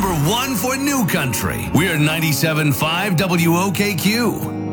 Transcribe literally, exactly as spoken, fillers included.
number one for New Country. We're ninety-seven point five W O K Q.